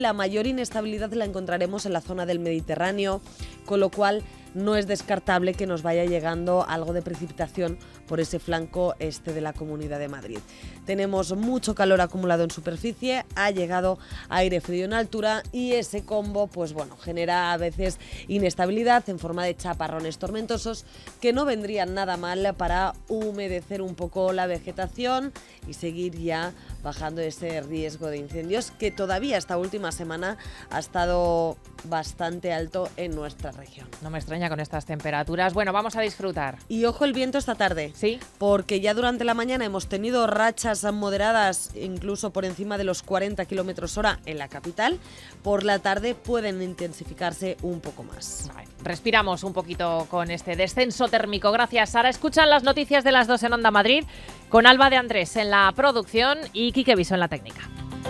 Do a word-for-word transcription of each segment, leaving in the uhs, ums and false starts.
La mayor inestabilidad la encontraremos en la zona del Mediterráneo, con lo cual no es descartable que nos vaya llegando algo de precipitación por ese flanco este de la Comunidad de Madrid. Tenemos mucho calor acumulado en superficie, ha llegado aire frío en altura y ese combo, pues bueno, genera a veces inestabilidad en forma de chaparrones tormentosos que no vendrían nada mal para humedecer un poco la vegetación y seguir ya bajando ese riesgo de incendios que todavía esta última semana ha estado bastante alto en nuestra región. No me extraña con estas temperaturas. Bueno, vamos a disfrutar. Y ojo el viento esta tarde. Sí. Porque ya durante la mañana hemos tenido rachas moderadas, incluso por encima de los cuarenta kilómetros hora en la capital. Por la tarde pueden intensificarse un poco más. Vale. Respiramos un poquito con este descenso térmico. Gracias, Sara. Escuchan las noticias de las dos en Onda Madrid con Alba de Andrés en la producción y Quique Viso en la técnica.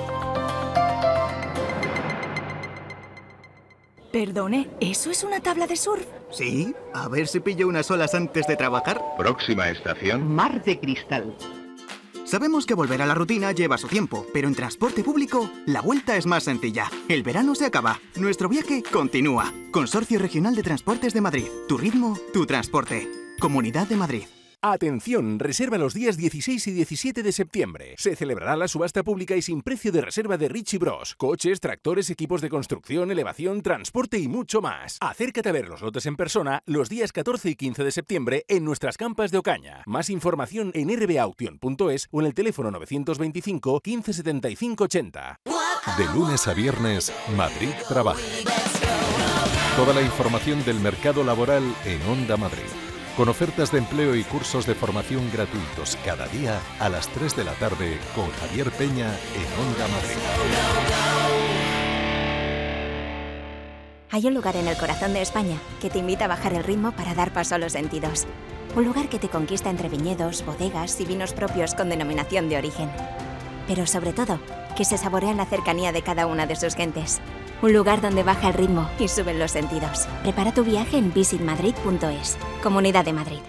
Perdone, ¿eso es una tabla de surf? Sí, a ver si pillo unas olas antes de trabajar. Próxima estación. Mar de Cristal. Sabemos que volver a la rutina lleva su tiempo, pero en transporte público la vuelta es más sencilla. El verano se acaba, nuestro viaje continúa. Consorcio Regional de Transportes de Madrid. Tu ritmo, tu transporte. Comunidad de Madrid. Atención, reserva los días dieciséis y diecisiete de septiembre. Se celebrará la subasta pública y sin precio de reserva de Richie Bros. Coches, tractores, equipos de construcción, elevación, transporte y mucho más. Acércate a ver los lotes en persona los días catorce y quince de septiembre en nuestras campas de Ocaña. Más información en r b auction punto es o en el teléfono novecientos veinticinco, quince setenta y cinco, ochenta. De lunes a viernes, Madrid Trabaja. Toda la información del mercado laboral en Onda Madrid. Con ofertas de empleo y cursos de formación gratuitos cada día a las tres de la tarde con Javier Peña en Onda Madrid. Hay un lugar en el corazón de España que te invita a bajar el ritmo para dar paso a los sentidos. Un lugar que te conquista entre viñedos, bodegas y vinos propios con denominación de origen. Pero sobre todo, que se saborea en la cercanía de cada una de sus gentes. Un lugar donde baja el ritmo y suben los sentidos. Prepara tu viaje en visit madrid punto es. Comunidad de Madrid.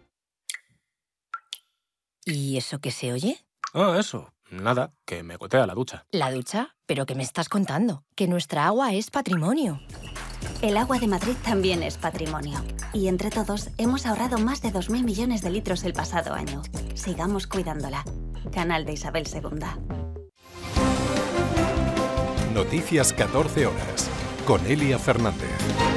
¿Y eso qué se oye? Ah, eso. Nada, que me gotea la ducha. ¿La ducha? ¿Pero qué me estás contando? Que nuestra agua es patrimonio. El agua de Madrid también es patrimonio. Y entre todos hemos ahorrado más de dos mil millones de litros el pasado año. Sigamos cuidándola. Canal de Isabel segunda. Noticias catorce horas, con Elia Fernández.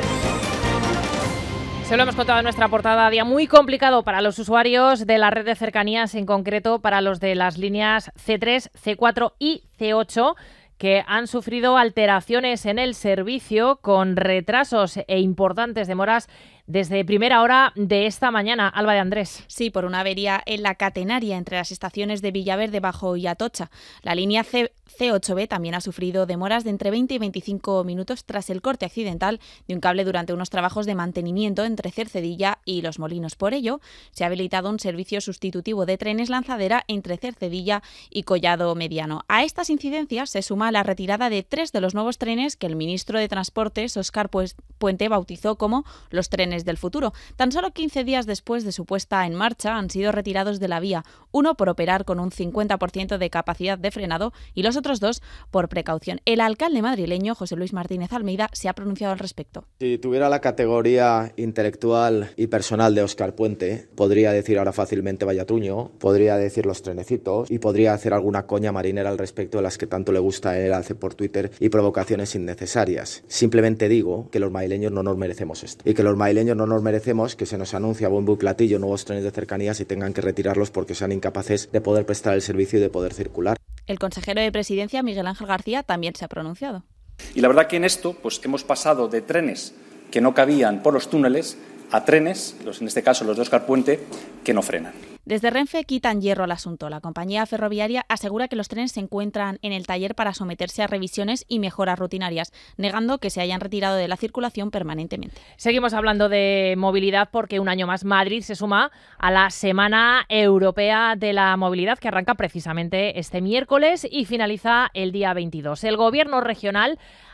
Se lo hemos contado en nuestra portada, día muy complicado para los usuarios de la red de cercanías, en concreto para los de las líneas ce tres, ce cuatro y ce ocho, que han sufrido alteraciones en el servicio con retrasos e importantes demoras desde primera hora de esta mañana. Alba de Andrés. Sí, por una avería en la catenaria entre las estaciones de Villaverde Bajo y Atocha. La línea ce ocho be también ha sufrido demoras de entre veinte y veinticinco minutos tras el corte accidental de un cable durante unos trabajos de mantenimiento entre Cercedilla y Los Molinos. Por ello, se ha habilitado un servicio sustitutivo de trenes lanzadera entre Cercedilla y Collado Mediano. A estas incidencias se suma la retirada de tres de los nuevos trenes que el ministro de Transportes, Óscar Puente, bautizó como los trenes del futuro. Tan solo quince días después de su puesta en marcha han sido retirados de la vía, uno por operar con un cincuenta por ciento de capacidad de frenado y los otros dos por precaución. El alcalde madrileño, José Luis Martínez Almeida, se ha pronunciado al respecto. Si tuviera la categoría intelectual y personal de Óscar Puente, podría decir ahora fácilmente vaya truño, podría decir los trenecitos y podría hacer alguna coña marinera al respecto de las que tanto le gusta a él hacer por Twitter y provocaciones innecesarias. Simplemente digo que los madrileños no nos merecemos esto y que los madrileños no nos merecemos que se nos anuncie a bombo y platillo nuevos trenes de cercanías y tengan que retirarlos porque sean incapaces de poder prestar el servicio y de poder circular. El consejero de Presidencia, Miguel Ángel García, también se ha pronunciado. Y la verdad que en esto pues hemos pasado de trenes que no cabían por los túneles a trenes, los, en este caso los de Óscar Puente, que no frenan. Desde Renfe quitan hierro al asunto. La compañía ferroviaria asegura que los trenes se encuentran en el taller para someterse a revisiones y mejoras rutinarias, negando que se hayan retirado de la circulación permanentemente. Seguimos hablando de movilidad porque un año más Madrid se suma a la Semana Europea de la Movilidad, que arranca precisamente este miércoles y finaliza el día veintidós. El Gobierno regional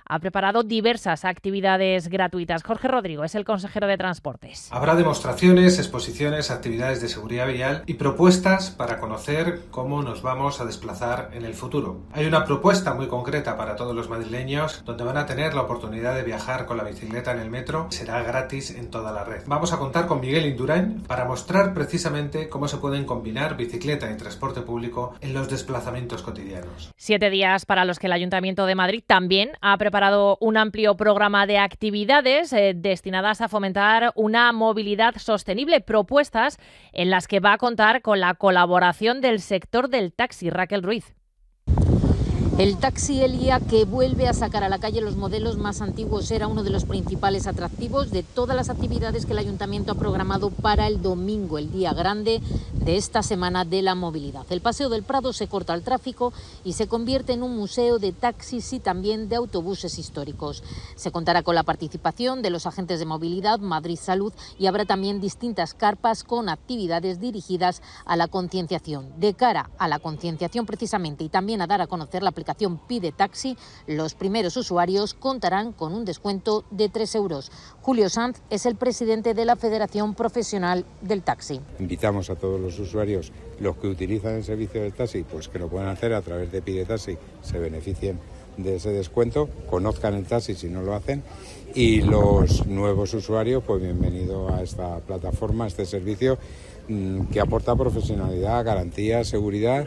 ha preparado diversas actividades gratuitas. Jorge Rodrigo es el consejero de Transportes. Habrá demostraciones, exposiciones, actividades de seguridad vial y propuestas para conocer cómo nos vamos a desplazar en el futuro. Hay una propuesta muy concreta para todos los madrileños donde van a tener la oportunidad de viajar con la bicicleta en el metro. Será gratis en toda la red. Vamos a contar con Miguel Indurain para mostrar precisamente cómo se pueden combinar bicicleta y transporte público en los desplazamientos cotidianos. Siete días para los que el Ayuntamiento de Madrid también ha preparado un amplio programa de actividades eh, destinadas a fomentar una movilidad sostenible, propuestas en las que va a contar con la colaboración del sector del taxi. Raquel Ruiz. El taxi Elia, que vuelve a sacar a la calle los modelos más antiguos, era uno de los principales atractivos de todas las actividades que el Ayuntamiento ha programado para el domingo, el día grande de esta semana de la movilidad. El Paseo del Prado se corta al tráfico y se convierte en un museo de taxis y también de autobuses históricos. Se contará con la participación de los agentes de movilidad, Madrid Salud, y habrá también distintas carpas con actividades dirigidas a la concienciación. De cara a la concienciación precisamente y también a dar a conocer la aplicación Pide Taxi, los primeros usuarios contarán con un descuento de tres euros. Julio Sanz es el presidente de la Federación Profesional del Taxi. Invitamos a todos los usuarios, los que utilizan el servicio del taxi, pues que lo puedan hacer a través de Pide Taxi, se beneficien de ese descuento, conozcan el taxi si no lo hacen, y los nuevos usuarios, pues bienvenido a esta plataforma, a este servicio que aporta profesionalidad, garantía, seguridad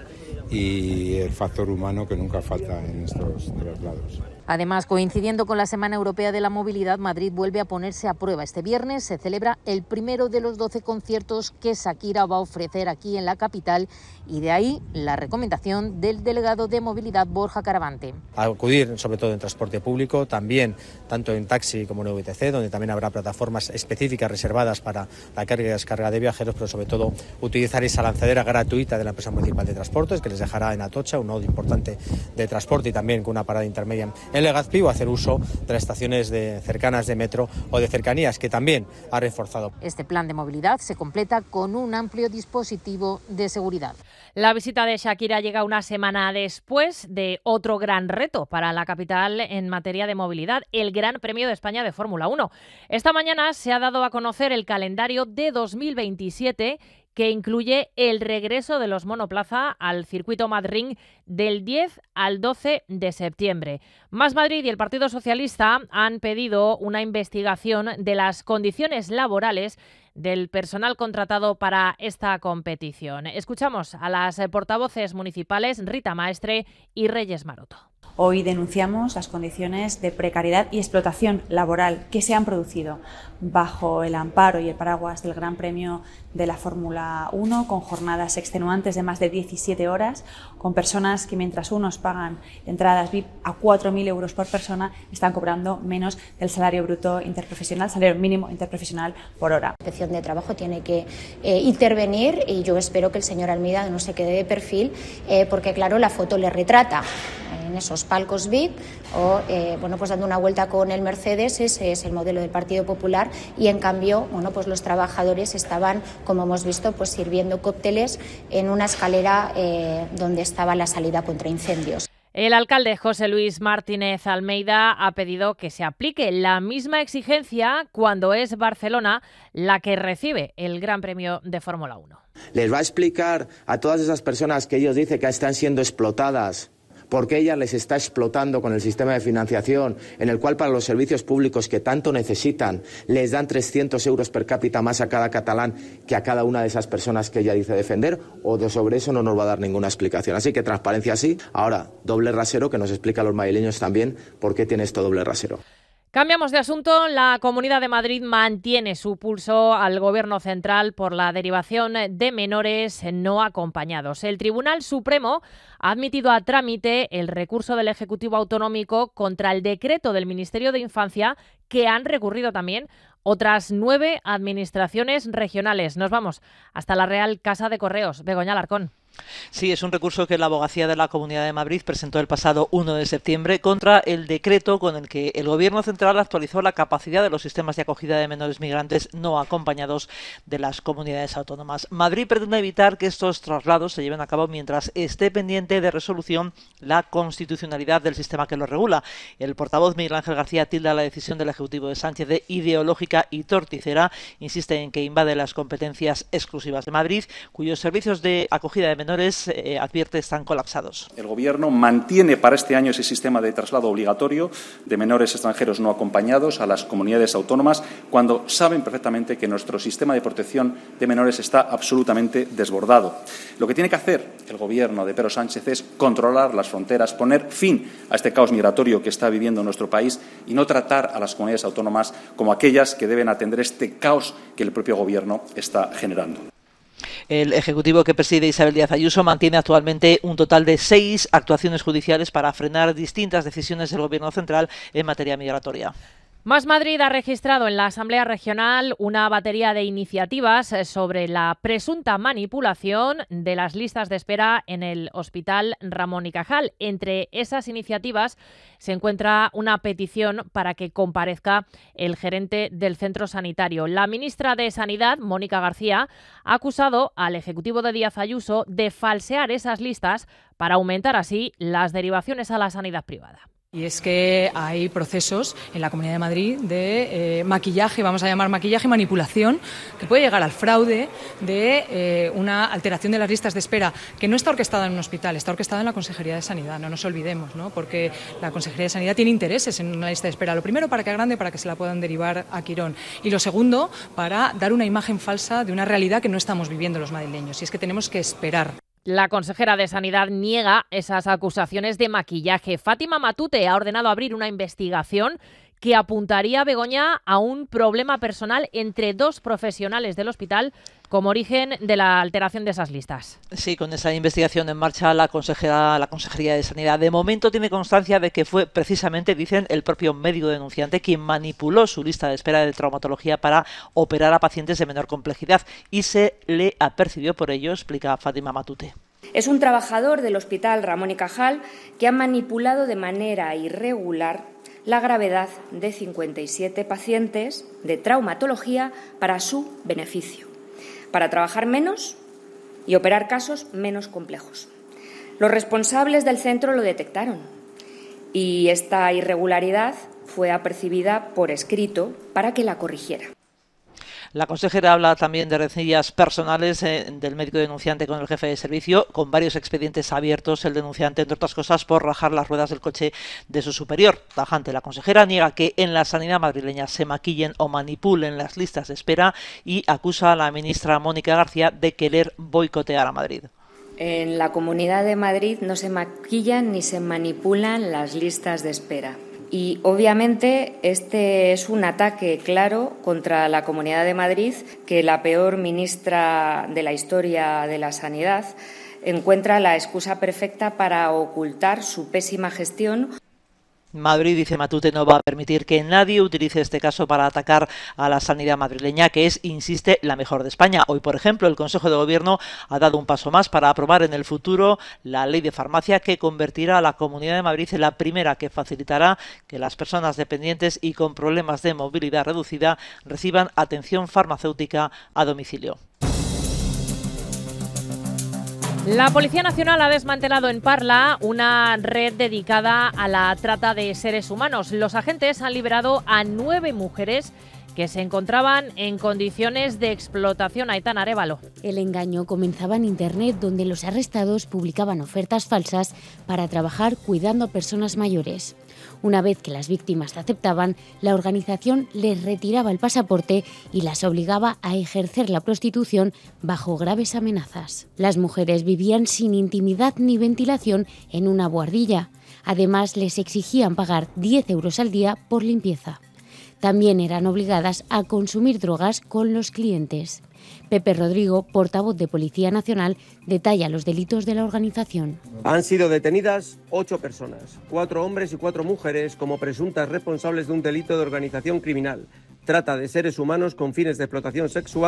y el factor humano que nunca falta en estos traslados. Además, coincidiendo con la Semana Europea de la Movilidad, Madrid vuelve a ponerse a prueba. Este viernes se celebra el primero de los doce conciertos que Shakira va a ofrecer aquí en la capital, y de ahí la recomendación del delegado de Movilidad, Borja Caravante. Acudir sobre todo en transporte público, también tanto en taxi como en V T C, donde también habrá plataformas específicas reservadas para la carga y descarga de viajeros, pero sobre todo utilizar esa lanzadera gratuita de la empresa municipal de transportes, que les dejará en Atocha, un nodo importante de transporte, y también con una parada intermedia en Legazpi, o hacer uso de las estaciones de cercanas de metro o de cercanías, que también ha reforzado. Este plan de movilidad se completa con un amplio dispositivo de seguridad. La visita de Shakira llega una semana después de otro gran reto para la capital en materia de movilidad, el Gran Premio de España de Fórmula uno. Esta mañana se ha dado a conocer el calendario de dos mil veintisiete, que incluye el regreso de los monoplaza al circuito Madrid del diez al doce de septiembre. Más Madrid y el Partido Socialista han pedido una investigación de las condiciones laborales del personal contratado para esta competición. Escuchamos a las portavoces municipales Rita Maestre y Reyes Maroto. Hoy denunciamos las condiciones de precariedad y explotación laboral que se han producido bajo el amparo y el paraguas del Gran Premio de la Fórmula uno, con jornadas extenuantes de más de diecisiete horas, con personas que mientras unos pagan entradas V I P a cuatro mil euros por persona, están cobrando menos del salario bruto interprofesional, salario mínimo interprofesional por hora. La Inspección de Trabajo tiene que eh, intervenir, y yo espero que el señor Almeida no se quede de perfil, eh, porque claro, la foto le retrata en esos palcos V I P o eh, bueno, pues dando una vuelta con el Mercedes. Ese es el modelo del Partido Popular, y en cambio bueno, pues los trabajadores estaban, como hemos visto, pues sirviendo cócteles en una escalera eh, donde estaba la salida contra incendios. El alcalde José Luis Martínez Almeida ha pedido que se aplique la misma exigencia cuando es Barcelona la que recibe el Gran Premio de Fórmula uno. Les va a explicar a todas esas personas que ellos dicen que están siendo explotadas, porque ella les está explotando con el sistema de financiación, en el cual para los servicios públicos que tanto necesitan les dan trescientos euros per cápita más a cada catalán que a cada una de esas personas que ella dice defender, o de sobre eso no nos va a dar ninguna explicación. Así que transparencia sí. Ahora, doble rasero, que nos explica a los madrileños también por qué tiene esto doble rasero. Cambiamos de asunto. La Comunidad de Madrid mantiene su pulso al Gobierno central por la derivación de menores no acompañados. El Tribunal Supremo ha admitido a trámite el recurso del Ejecutivo Autonómico contra el decreto del Ministerio de Infancia, que han recurrido también otras nueve administraciones regionales. Nos vamos hasta la Real Casa de Correos. Begoña Alarcón. Sí, es un recurso que la Abogacía de la Comunidad de Madrid presentó el pasado uno de septiembre contra el decreto con el que el Gobierno central actualizó la capacidad de los sistemas de acogida de menores migrantes no acompañados de las comunidades autónomas. Madrid pretende evitar que estos traslados se lleven a cabo mientras esté pendiente de resolución la constitucionalidad del sistema que lo regula. El portavoz Miguel Ángel García tilda la decisión del Ejecutivo de Sánchez de ideológica y torticera. Insiste en que invade las competencias exclusivas de Madrid, cuyos servicios de acogida de menores Eh, advierte están colapsados. El Gobierno mantiene para este año ese sistema de traslado obligatorio de menores extranjeros no acompañados a las comunidades autónomas cuando saben perfectamente que nuestro sistema de protección de menores está absolutamente desbordado. Lo que tiene que hacer el Gobierno de Pedro Sánchez es controlar las fronteras, poner fin a este caos migratorio que está viviendo nuestro país y no tratar a las comunidades autónomas como aquellas que deben atender este caos que el propio Gobierno está generando. El Ejecutivo que preside Isabel Díaz Ayuso mantiene actualmente un total de seis actuaciones judiciales para frenar distintas decisiones del Gobierno central en materia migratoria. Más Madrid ha registrado en la Asamblea Regional una batería de iniciativas sobre la presunta manipulación de las listas de espera en el Hospital Ramón y Cajal. Entre esas iniciativas se encuentra una petición para que comparezca el gerente del centro sanitario. La ministra de Sanidad, Mónica García, ha acusado al Ejecutivo de Díaz Ayuso de falsear esas listas para aumentar así las derivaciones a la sanidad privada. Y es que hay procesos en la Comunidad de Madrid de eh, maquillaje, vamos a llamar maquillaje y manipulación, que puede llegar al fraude de eh, una alteración de las listas de espera, que no está orquestada en un hospital, está orquestada en la Consejería de Sanidad, no nos olvidemos, ¿no? Porque la Consejería de Sanidad tiene intereses en una lista de espera. Lo primero, para que es grande, para que se la puedan derivar a Quirón. Y lo segundo, para dar una imagen falsa de una realidad que no estamos viviendo los madrileños. Y es que tenemos que esperar. La consejera de Sanidad niega esas acusaciones de maquillaje. Fátima Matute ha ordenado abrir una investigación que apuntaría, Begoña, a un problema personal entre dos profesionales del hospital como origen de la alteración de esas listas. Sí, con esa investigación en marcha, la consejera, la Consejería de Sanidad de momento tiene constancia de que fue precisamente, dicen, el propio médico denunciante quien manipuló su lista de espera de traumatología para operar a pacientes de menor complejidad y se le apercibió por ello, explica Fátima Matute. Es un trabajador del Hospital Ramón y Cajal que ha manipulado de manera irregular la gravedad de cincuenta y siete pacientes de traumatología para su beneficio, para trabajar menos y operar casos menos complejos. Los responsables del centro lo detectaron y esta irregularidad fue apercibida por escrito para que la corrigiera. La consejera habla también de rencillas personales eh, del médico denunciante con el jefe de servicio, con varios expedientes abiertos, el denunciante, entre otras cosas, por rajar las ruedas del coche de su superior. Tajante, la consejera niega que en la sanidad madrileña se maquillen o manipulen las listas de espera y acusa a la ministra Mónica García de querer boicotear a Madrid. En la Comunidad de Madrid no se maquillan ni se manipulan las listas de espera. Y, obviamente, este es un ataque claro contra la Comunidad de Madrid que la peor ministra de la historia de la Sanidad encuentra la excusa perfecta para ocultar su pésima gestión. Madrid, dice Matute, no va a permitir que nadie utilice este caso para atacar a la sanidad madrileña, que es, insiste, la mejor de España. Hoy, por ejemplo, el Consejo de Gobierno ha dado un paso más para aprobar en el futuro la ley de farmacia que convertirá a la Comunidad de Madrid en la primera que facilitará que las personas dependientes y con problemas de movilidad reducida reciban atención farmacéutica a domicilio. La Policía Nacional ha desmantelado en Parla una red dedicada a la trata de seres humanos. Los agentes han liberado a nueve mujeres que se encontraban en condiciones de explotación. Aitana Arévalo. El engaño comenzaba en Internet, donde los arrestados publicaban ofertas falsas para trabajar cuidando a personas mayores. Una vez que las víctimas aceptaban, la organización les retiraba el pasaporte y las obligaba a ejercer la prostitución bajo graves amenazas. Las mujeres vivían sin intimidad ni ventilación en una buhardilla. Además, les exigían pagar diez euros al día por limpieza. También eran obligadas a consumir drogas con los clientes. Pepe Rodrigo, portavoz de Policía Nacional, detalla los delitos de la organización. Han sido detenidas ocho personas, cuatro hombres y cuatro mujeres, como presuntas responsables de un delito de organización criminal, trata de seres humanos con fines de explotación sexual,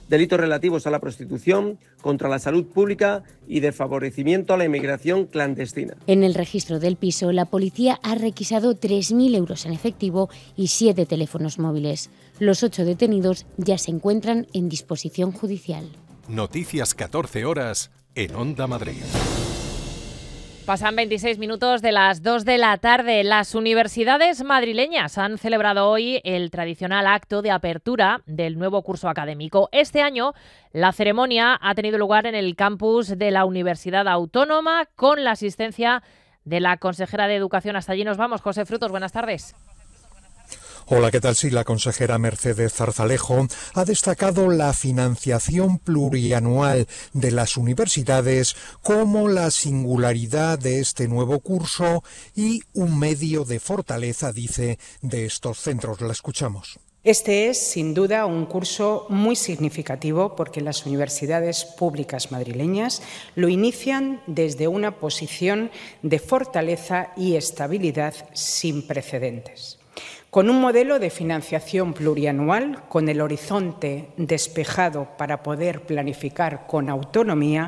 delitos relativos a la prostitución, contra la salud pública y de favorecimiento a la inmigración clandestina. En el registro del piso, la policía ha requisado tres mil euros en efectivo y siete teléfonos móviles. Los ocho detenidos ya se encuentran en disposición judicial. Noticias catorce horas en Onda Madrid. Pasan veintiséis minutos de las dos de la tarde. Las universidades madrileñas han celebrado hoy el tradicional acto de apertura del nuevo curso académico. Este año la ceremonia ha tenido lugar en el campus de la Universidad Autónoma con la asistencia de la consejera de Educación. Hasta allí nos vamos. José Frutos, buenas tardes. Hola, ¿qué tal? Sí, la consejera Mercedes Zarzalejo ha destacado la financiación plurianual de las universidades como la singularidad de este nuevo curso y un medio de fortaleza, dice, de estos centros. La escuchamos. Este es, sin duda, un curso muy significativo porque las universidades públicas madrileñas lo inician desde una posición de fortaleza y estabilidad sin precedentes. Con un modelo de financiación plurianual, con el horizonte despejado para poder planificar con autonomía.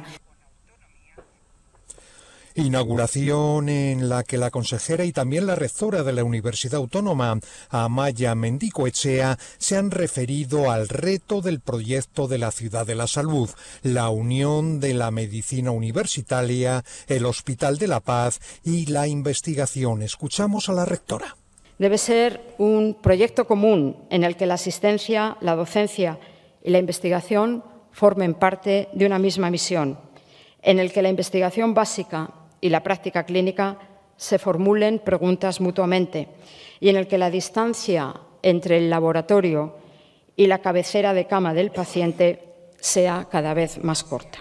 Inauguración en la que la consejera y también la rectora de la Universidad Autónoma, Amaia Mendicoechea, se han referido al reto del proyecto de la Ciudad de la Salud, la unión de la medicina universitaria, el Hospital de la Paz y la investigación. Escuchamos a la rectora. Debe ser un proyecto común en el que la asistencia, la docencia y la investigación formen parte de una misma misión, en el que la investigación básica y la práctica clínica se formulen preguntas mutuamente y en el que la distancia entre el laboratorio y la cabecera de cama del paciente sea cada vez más corta.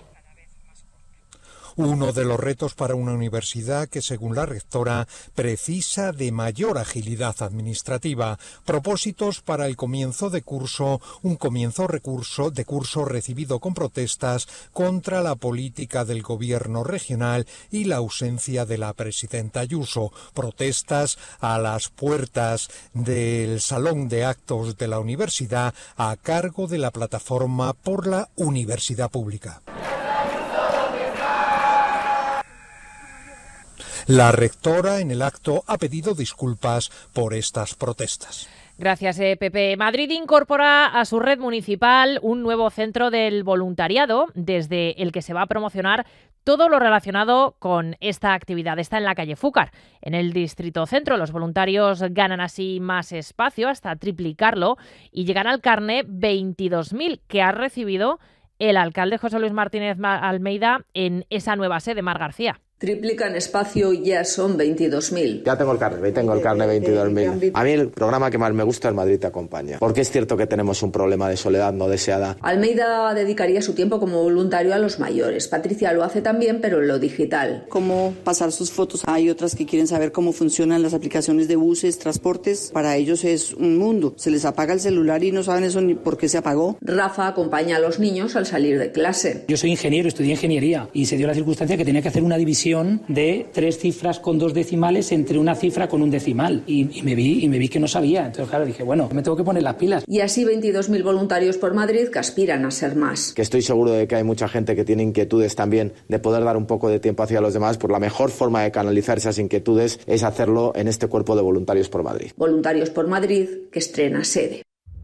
Uno de los retos para una universidad que, según la rectora, precisa de mayor agilidad administrativa. Propósitos para el comienzo de curso, un comienzo recurso de curso recibido con protestas contra la política del gobierno regional y la ausencia de la presidenta Ayuso. Protestas a las puertas del salón de actos de la universidad a cargo de la plataforma por la universidad pública. La rectora en el acto ha pedido disculpas por estas protestas. Gracias, eh, Pepe. Madrid incorpora a su red municipal un nuevo centro del voluntariado, desde el que se va a promocionar todo lo relacionado con esta actividad. Está en la calle Fúcar, en el distrito centro. Los voluntarios ganan así más espacio, hasta triplicarlo, y llegan al carné veintidós mil que ha recibido el alcalde José Luis Martínez Almeida en esa nueva sede, Mar García. Triplican espacio, ya son veintidós mil. Ya tengo el carnet, tengo el carnet veintidós mil. A mí el programa que más me gusta es Madrid te acompaña, porque es cierto que tenemos un problema de soledad no deseada. Almeida dedicaría su tiempo como voluntario a los mayores. Patricia lo hace también, pero en lo digital. Cómo pasar sus fotos. Hay otras que quieren saber cómo funcionan las aplicaciones de buses, transportes. Para ellos es un mundo. Se les apaga el celular y no saben eso ni por qué se apagó. Rafa acompaña a los niños al salir de clase. Yo soy ingeniero, estudié ingeniería y se dio la circunstancia que tenía que hacer una división de tres cifras con dos decimales entre una cifra con un decimal y, y me vi y me vi que no sabía. Entonces, claro, dije, bueno, me tengo que poner las pilas. Y así veintidós mil voluntarios por Madrid que aspiran a ser más. Que estoy seguro de que hay mucha gente que tiene inquietudes también de poder dar un poco de tiempo hacia los demás, pues la mejor forma de canalizar esas inquietudes es hacerlo en este cuerpo de Voluntarios por Madrid. Voluntarios por Madrid, que estrena sede.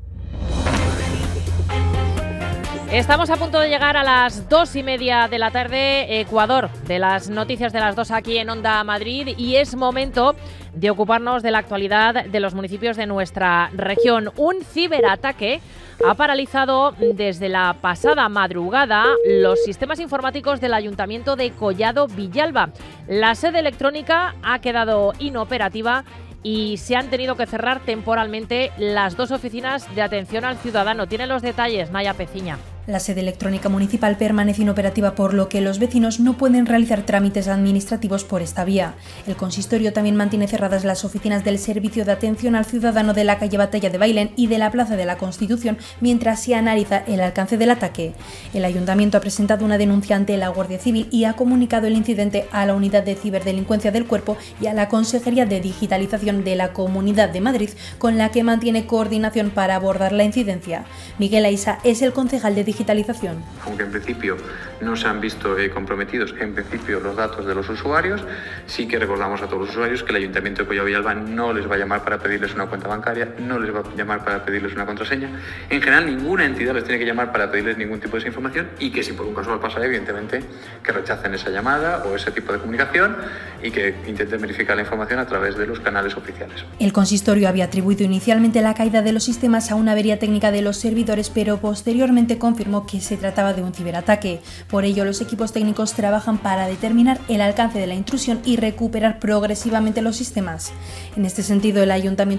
Estamos a punto de llegar a las dos y media de la tarde, Ecuador, de las noticias de las dos aquí en Onda Madrid, y es momento de ocuparnos de la actualidad de los municipios de nuestra región. Un ciberataque ha paralizado desde la pasada madrugada los sistemas informáticos del Ayuntamiento de Collado Villalba. La sede electrónica ha quedado inoperativa y se han tenido que cerrar temporalmente las dos oficinas de atención al ciudadano. Tienen los detalles Naya Peciña. La sede electrónica municipal permanece inoperativa, por lo que los vecinos no pueden realizar trámites administrativos por esta vía. El consistorio también mantiene cerradas las oficinas del Servicio de Atención al Ciudadano de la calle Batalla de Bailén y de la Plaza de la Constitución, mientras se analiza el alcance del ataque. El Ayuntamiento ha presentado una denuncia ante la Guardia Civil y ha comunicado el incidente a la Unidad de Ciberdelincuencia del Cuerpo y a la Consejería de Digitalización de la Comunidad de Madrid, con la que mantiene coordinación para abordar la incidencia. Miguel Aiza es el concejal de Digitalización digitalización. Aunque en principio no se han visto eh, comprometidos en principio los datos de los usuarios, sí que recordamos a todos los usuarios que el Ayuntamiento de Collado Villalba no les va a llamar para pedirles una cuenta bancaria, no les va a llamar para pedirles una contraseña. En general, ninguna entidad les tiene que llamar para pedirles ningún tipo de esa información y que si por un casual pasa, evidentemente, que rechacen esa llamada o ese tipo de comunicación y que intenten verificar la información a través de los canales oficiales. El consistorio había atribuido inicialmente la caída de los sistemas a una avería técnica de los servidores, pero posteriormente confirmó que se trataba de un ciberataque. Por ello, los equipos técnicos trabajan para determinar el alcance de la intrusión y recuperar progresivamente los sistemas. En este sentido, el Ayuntamiento